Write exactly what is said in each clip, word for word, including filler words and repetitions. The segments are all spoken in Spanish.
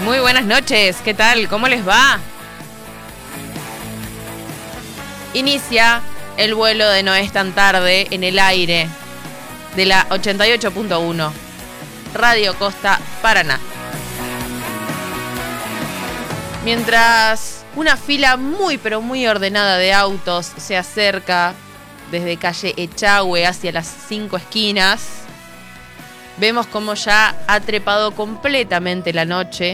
Muy buenas noches, ¿qué tal? ¿Cómo les va? Inicia el vuelo de No es tan tarde en el aire de la ochenta y ocho punto uno, Radio Costa Paraná. Mientras una fila muy pero muy ordenada de autos se acerca desde calle Echagüe hacia las cinco esquinas, vemos como ya ha trepado completamente la noche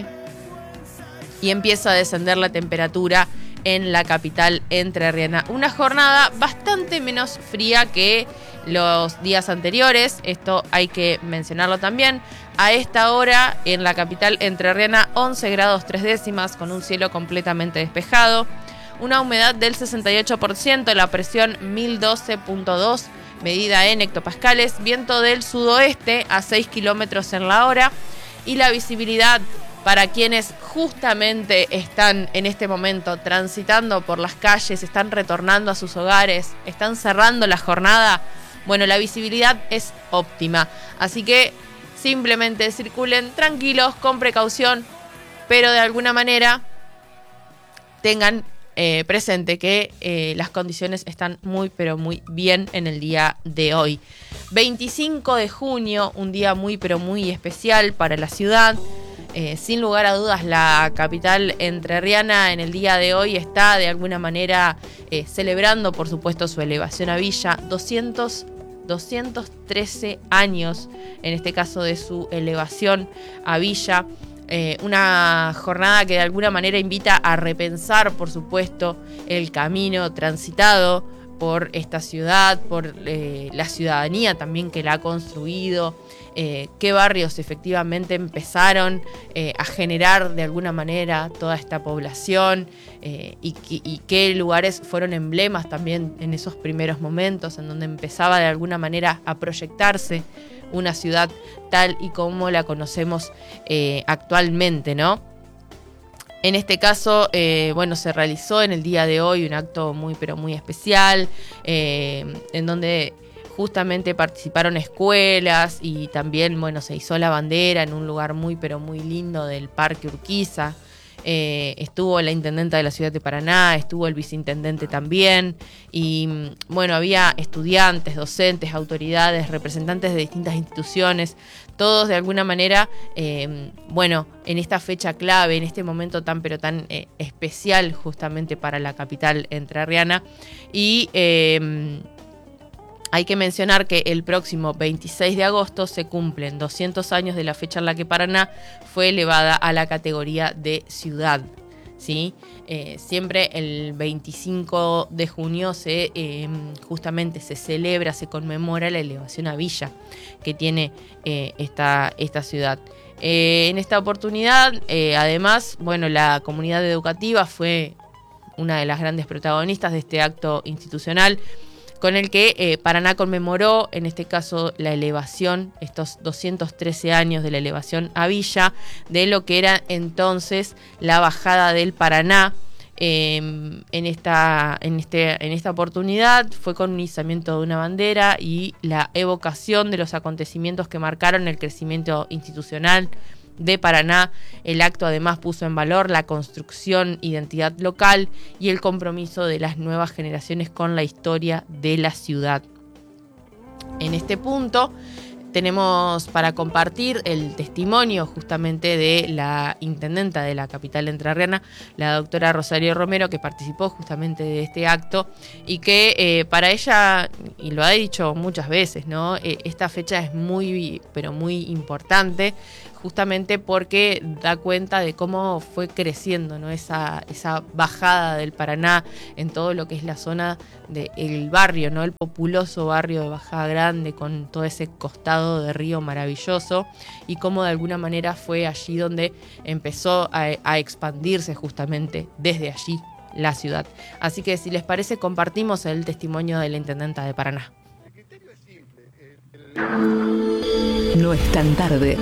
y empieza a descender la temperatura en la capital entrerriana. Una jornada bastante menos fría que los días anteriores, esto hay que mencionarlo también. A esta hora en la capital entrerriana once grados tres décimas con un cielo completamente despejado, una humedad del sesenta y ocho por ciento, la presión mil doce punto dos, medida en hectopascales, viento del sudoeste a seis kilómetros en la hora y la visibilidad para quienes justamente están en este momento transitando por las calles, están retornando a sus hogares, están cerrando la jornada, bueno, la visibilidad es óptima. Así que simplemente circulen tranquilos, con precaución, pero de alguna manera tengan eh, presente que eh, las condiciones están muy, pero muy bien en el día de hoy. veinticinco de junio, un día muy, pero muy especial para la ciudad. Eh, sin lugar a dudas, la capital entrerriana en el día de hoy está de alguna manera eh, celebrando, por supuesto, su elevación a Villa. doscientos, doscientos trece años, en este caso, de su elevación a Villa. Eh, una jornada que de alguna manera invita a repensar, por supuesto, el camino transitado por esta ciudad, por eh, la ciudadanía también que la ha construido. Eh, qué barrios efectivamente empezaron eh, a generar de alguna manera toda esta población eh, y, y qué lugares fueron emblemas también en esos primeros momentos en donde empezaba de alguna manera a proyectarse una ciudad tal y como la conocemos eh, actualmente, ¿no? En este caso, eh, bueno, se realizó en el día de hoy un acto muy pero muy especial eh, en donde justamente participaron escuelas y también, bueno, se izó la bandera en un lugar muy, pero muy lindo del Parque Urquiza. Eh, estuvo la intendenta de la ciudad de Paraná, estuvo el viceintendente también. Y, bueno, había estudiantes, docentes, autoridades, representantes de distintas instituciones, todos de alguna manera, eh, bueno, en esta fecha clave, en este momento tan, pero tan eh, especial justamente para la capital entrerriana. Y Eh, Hay que mencionar que el próximo veintiséis de agosto se cumplen doscientos años de la fecha en la que Paraná fue elevada a la categoría de ciudad, ¿sí? Eh, siempre el veinticinco de junio se eh, justamente se celebra, se conmemora la elevación a Villa que tiene eh, esta, esta ciudad. Eh, en esta oportunidad, eh, además, bueno, la comunidad educativa fue una de las grandes protagonistas de este acto institucional, con el que eh, Paraná conmemoró, en este caso, la elevación, estos doscientos trece años de la elevación a Villa, de lo que era entonces la bajada del Paraná. Eh, en, esta, en, este, en esta oportunidad fue con un izamiento de una bandera y la evocación de los acontecimientos que marcaron el crecimiento institucional de Paraná. El acto además puso en valor la construcción, identidad local y el compromiso de las nuevas generaciones con la historia de la ciudad. En este punto tenemos para compartir el testimonio justamente de la intendenta de la capital entrerriana, la doctora Rosario Romero, que participó justamente de este acto y que eh, para ella, y lo ha dicho muchas veces, ¿no? Eh, esta fecha es muy, pero muy importante, justamente porque da cuenta de cómo fue creciendo, ¿no? esa, esa bajada del Paraná en todo lo que es la zona del barrio, ¿no? El populoso barrio de Bajada Grande, con todo ese costado de río maravilloso, y cómo de alguna manera fue allí donde empezó a, a expandirse justamente desde allí la ciudad. Así que, si les parece, compartimos el testimonio de la intendenta de Paraná. No es tan tarde.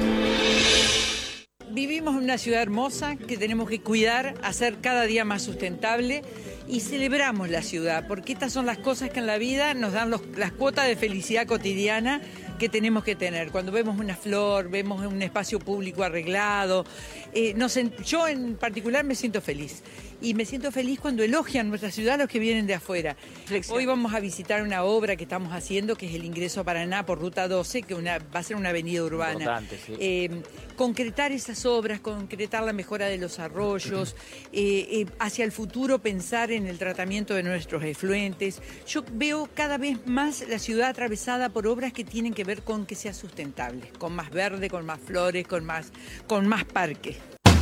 Vivimos en una ciudad hermosa que tenemos que cuidar, hacer cada día más sustentable, y celebramos la ciudad, porque estas son las cosas que en la vida nos dan los, las cuotas de felicidad cotidiana que tenemos que tener. Cuando vemos una flor, vemos un espacio público arreglado, eh, nos, yo en particular me siento feliz. Y me siento feliz cuando elogian nuestra ciudad los que vienen de afuera. Flexión. Hoy vamos a visitar una obra que estamos haciendo, que es el ingreso a Paraná por Ruta doce, que una, va a ser una avenida urbana. Sí. Eh, concretar esas obras, concretar la mejora de los arroyos, eh, eh, hacia el futuro pensar en el tratamiento de nuestros efluentes. Yo veo cada vez más la ciudad atravesada por obras que tienen que ver con que sea sustentable, con más verde, con más flores, con más, con más parques.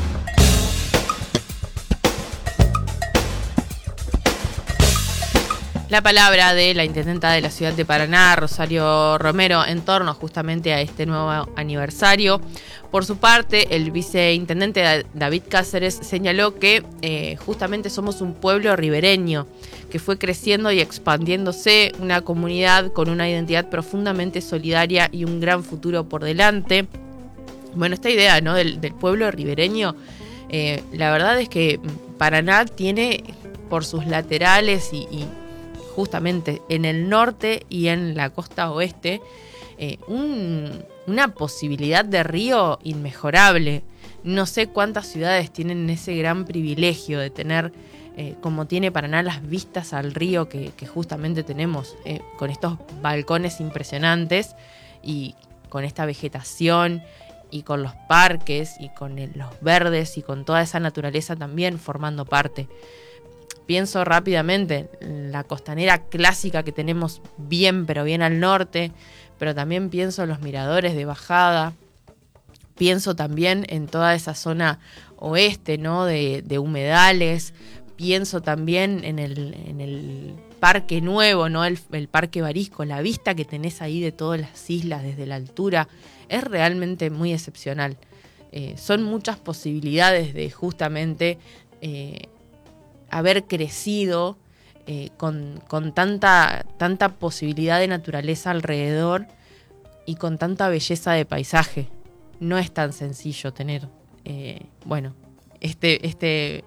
La palabra de la intendenta de la ciudad de Paraná, Rosario Romero, en torno justamente a este nuevo aniversario. Por su parte, el viceintendente David Cáceres señaló que eh, justamente somos un pueblo ribereño que fue creciendo y expandiéndose, una comunidad con una identidad profundamente solidaria y un gran futuro por delante. Bueno, esta idea, ¿no?, del, del pueblo ribereño, eh, la verdad es que Paraná tiene por sus laterales y, y justamente en el norte y en la costa oeste, eh, un, una posibilidad de río inmejorable. No sé cuántas ciudades tienen ese gran privilegio de tener, eh, como tiene Paraná, las vistas al río que, que justamente tenemos, eh, con estos balcones impresionantes y con esta vegetación y con los parques y con el, los verdes y con toda esa naturaleza también formando parte. Pienso rápidamente en la costanera clásica que tenemos bien, pero bien al norte, pero también pienso en los miradores de bajada, pienso también en toda esa zona oeste, ¿no?, de, de humedales, pienso también en el, en el Parque Nuevo, ¿no?, el, el Parque Barisco, la vista que tenés ahí de todas las islas desde la altura, es realmente muy excepcional. Eh, son muchas posibilidades de justamente Eh, haber crecido eh, con, con tanta, tanta posibilidad de naturaleza alrededor y con tanta belleza de paisaje. No es tan sencillo tener, eh, bueno, este, este,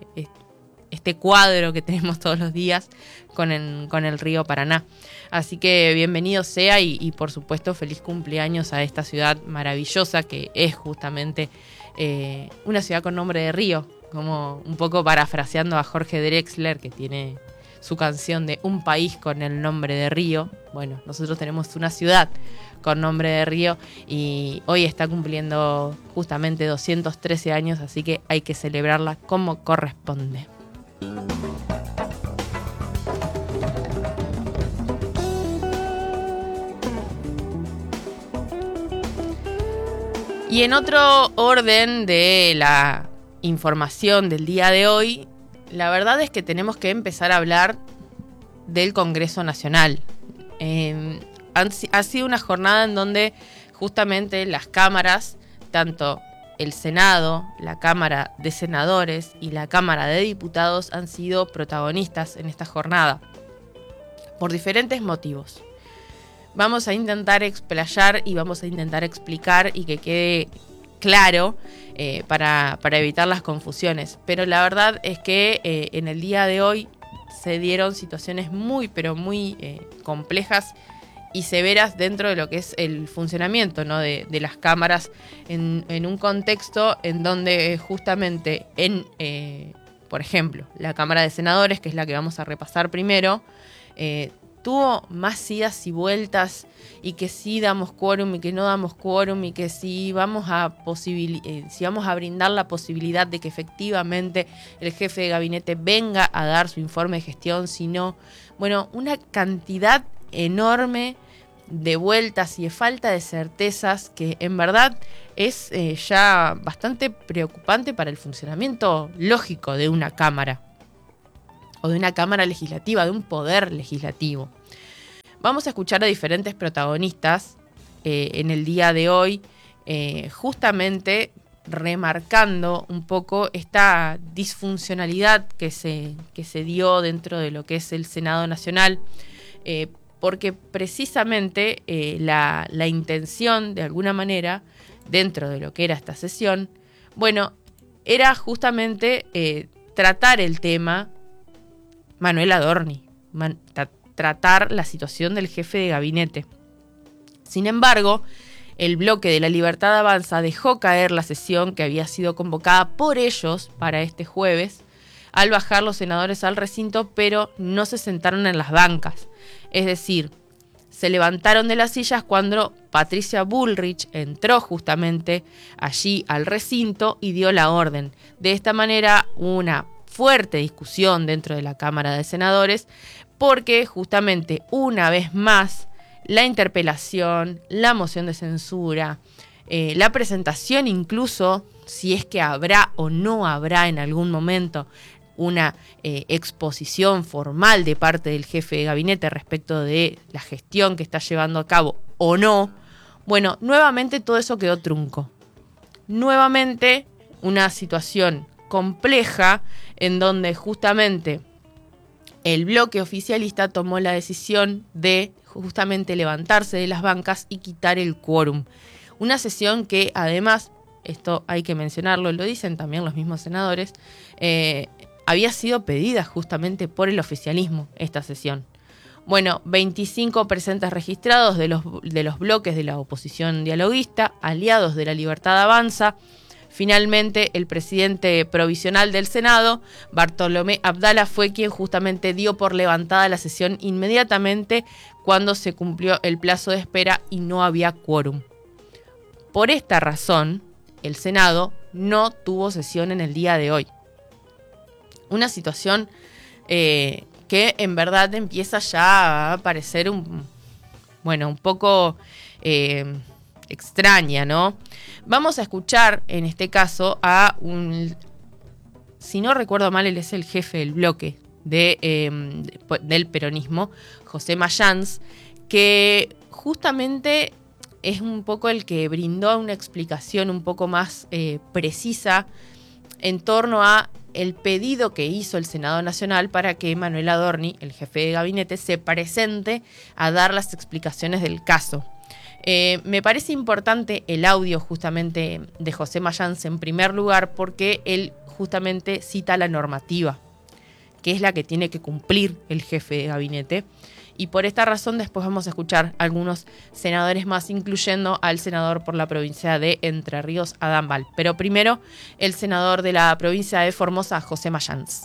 este cuadro que tenemos todos los días con el, con el río Paraná. Así que bienvenido sea y, y por supuesto feliz cumpleaños a esta ciudad maravillosa que es justamente eh, una ciudad con nombre de río, como un poco parafraseando a Jorge Drexler, que tiene su canción de Un país con el nombre de río. Bueno, nosotros tenemos una ciudad con nombre de río y hoy está cumpliendo justamente doscientos trece años, así que hay que celebrarla como corresponde. Y en otro orden de la información del día de hoy, la verdad es que tenemos que empezar a hablar del Congreso Nacional. Eh, ha sido una jornada en donde justamente las cámaras, tanto el Senado, la Cámara de Senadores y la Cámara de Diputados, han sido protagonistas en esta jornada por diferentes motivos. Vamos a intentar explayar y vamos a intentar explicar y que quede claro eh, para, para evitar las confusiones. Pero la verdad es que eh, en el día de hoy se dieron situaciones muy, pero muy eh, complejas y severas dentro de lo que es el funcionamiento, ¿no?, de, de las cámaras en, en un contexto en donde justamente en, eh, por ejemplo, la Cámara de Senadores, que es la que vamos a repasar primero, eh, tuvo más idas y vueltas y que sí damos quórum y que no damos quórum y que sí vamos a posibil- eh, si vamos a brindar la posibilidad de que efectivamente el jefe de gabinete venga a dar su informe de gestión, si no, bueno, una cantidad enorme de vueltas y de falta de certezas que en verdad es eh, ya bastante preocupante para el funcionamiento lógico de una cámara o de una cámara legislativa, de un poder legislativo. Vamos a escuchar a diferentes protagonistas eh, en el día de hoy, eh, justamente remarcando un poco esta disfuncionalidad que se, que se dio dentro de lo que es el Senado Nacional, eh, porque precisamente eh, la, la intención, de alguna manera, dentro de lo que era esta sesión, bueno, era justamente eh, tratar el tema Manuel Adorni, man, tra- tratar la situación del jefe de gabinete. Sin embargo, el bloque de La Libertad Avanza dejó caer la sesión que había sido convocada por ellos para este jueves, al bajar los senadores al recinto, pero no se sentaron en las bancas. Es decir, se levantaron de las sillas cuando Patricia Bullrich entró justamente allí al recinto y dio la orden. De esta manera, una fuerte discusión dentro de la Cámara de Senadores, porque justamente una vez más la interpelación, la moción de censura, eh, la presentación incluso, si es que habrá o no habrá en algún momento una eh, exposición formal de parte del jefe de gabinete respecto de la gestión que está llevando a cabo o no, bueno, nuevamente todo eso quedó trunco. Nuevamente una situación compleja en donde justamente el bloque oficialista tomó la decisión de justamente levantarse de las bancas y quitar el quórum. Una sesión que además, esto hay que mencionarlo, lo dicen también los mismos senadores, eh, había sido pedida justamente por el oficialismo esta sesión. Bueno, veinticinco presentes registrados de los, de los bloques de la oposición dialoguista, aliados de La Libertad Avanza. Finalmente, el presidente provisional del Senado, Bartolomé Abdala, fue quien justamente dio por levantada la sesión inmediatamente cuando se cumplió el plazo de espera y no había quórum. Por esta razón, el Senado no tuvo sesión en el día de hoy. Una situación eh, que en verdad empieza ya a parecer un, bueno, un poco eh, extraña, ¿no? Vamos a escuchar en este caso a un, si no recuerdo mal, él es el jefe del bloque de, eh, del peronismo, José Mayans, que justamente es un poco el que brindó una explicación un poco más eh, precisa en torno a el pedido que hizo el Senado Nacional para que Manuel Adorni, el jefe de gabinete, se presente a dar las explicaciones del caso. Eh, me parece importante el audio justamente de José Mayans en primer lugar porque él justamente cita la normativa, que es la que tiene que cumplir el jefe de gabinete. Y por esta razón después vamos a escuchar a algunos senadores más, incluyendo al senador por la provincia de Entre Ríos, Adán Bal. Pero primero, el senador de la provincia de Formosa, José Mayans.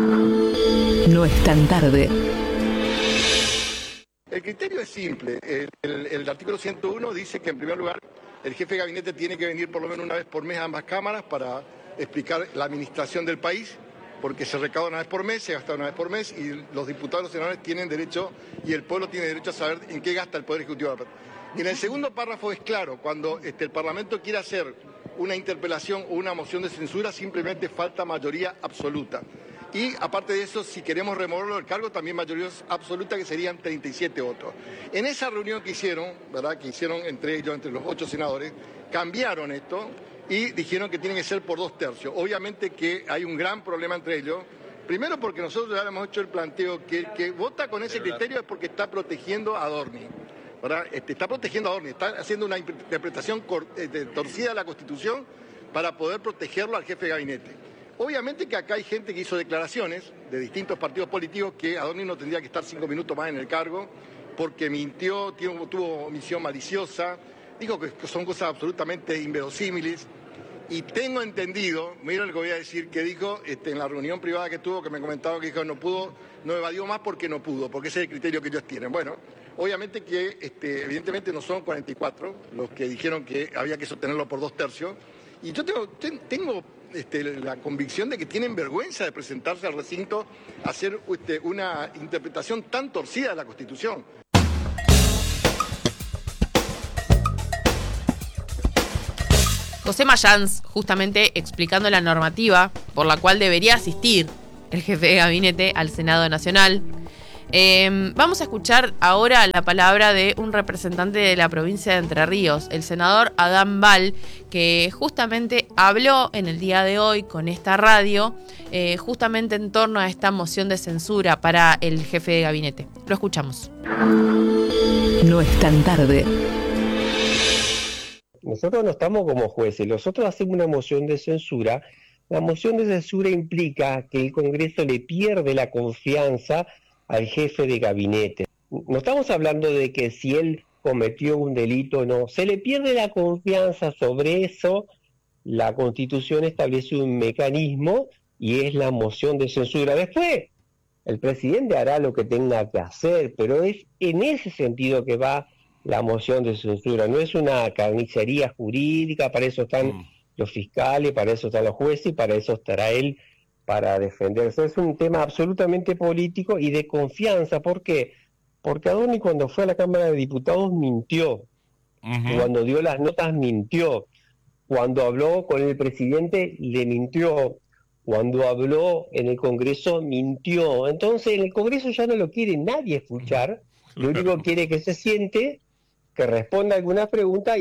No es tan tarde. El criterio es simple. El, el, el artículo ciento uno dice que, en primer lugar, el jefe de gabinete tiene que venir por lo menos una vez por mes a ambas cámaras para explicar la administración del país, porque se recauda una vez por mes, se gasta una vez por mes, y los diputados y los senadores tienen derecho, y el pueblo tiene derecho a saber en qué gasta el Poder Ejecutivo. Y en el segundo párrafo es claro, cuando este, el Parlamento quiere hacer una interpelación o una moción de censura, simplemente falta mayoría absoluta. Y aparte de eso, si queremos removerlo del cargo, también mayoría absoluta, que serían treinta y siete votos. En esa reunión que hicieron, ¿verdad?, que hicieron entre ellos, entre los ocho senadores, cambiaron esto y dijeron que tiene que ser por dos tercios. Obviamente que hay un gran problema entre ellos. Primero porque nosotros ya hemos hecho el planteo que el que vota con ese criterio es porque está protegiendo a Adorni, ¿verdad? Este, está protegiendo a Adorni, está haciendo una interpretación torcida de la Constitución para poder protegerlo al jefe de gabinete. Obviamente que acá hay gente que hizo declaraciones de distintos partidos políticos que Adorni no tendría que estar cinco minutos más en el cargo porque mintió, tuvo, tuvo omisión maliciosa, dijo que son cosas absolutamente inverosímiles. Y tengo entendido, mira lo que voy a decir, que dijo este, en la reunión privada que tuvo, que me comentaba que dijo no pudo, no evadió más porque no pudo, porque ese es el criterio que ellos tienen. Bueno, obviamente que este, evidentemente no son cuarenta y cuatro los que dijeron que había que sostenerlo por dos tercios. Y yo tengo, tengo este, la convicción de que tienen vergüenza de presentarse al recinto a hacer este, una interpretación tan torcida de la Constitución. José Mayans, justamente explicando la normativa por la cual debería asistir el jefe de gabinete al Senado Nacional. Eh, vamos a escuchar ahora la palabra de un representante de la provincia de Entre Ríos, el senador Adán Bal, que justamente habló en el día de hoy con esta radio, eh, justamente en torno a esta moción de censura para el jefe de gabinete. Lo escuchamos. No es tan tarde. Nosotros no estamos como jueces, nosotros hacemos una moción de censura. La moción de censura implica que el Congreso le pierde la confianza al jefe de gabinete. No estamos hablando de que si él cometió un delito o no. Se le pierde la confianza sobre eso. La Constitución establece un mecanismo y es la moción de censura. Después, el presidente hará lo que tenga que hacer, pero es en ese sentido que va la moción de censura. No es una carnicería jurídica, para eso están mm. los fiscales, para eso están los jueces y para eso estará él para defenderse. Es un tema absolutamente político y de confianza. ¿Por qué? Porque Adorni cuando fue a la Cámara de Diputados mintió, uh-huh. cuando dio las notas mintió, cuando habló con el presidente le mintió, cuando habló en el Congreso mintió. Entonces en el Congreso ya no lo quiere nadie escuchar, lo único que quiere que se siente, que responda alguna pregunta